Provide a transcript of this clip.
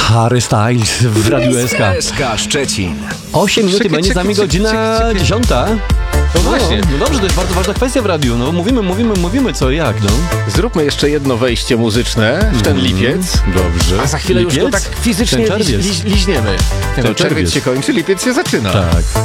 Harry Styles w Radiu SK. SK Szczecin. 8 minut i będzie za nami godzina 10. No właśnie. No dobrze, to jest bardzo ważna kwestia w radiu. No mówimy co i jak, no. Zróbmy jeszcze jedno wejście muzyczne w ten lipiec. Dobrze. A za chwilę już go tak fizycznie Ten czerwiec. liźniemy. Ten czerwiec czerwiec się kończy, lipiec się zaczyna. Tak.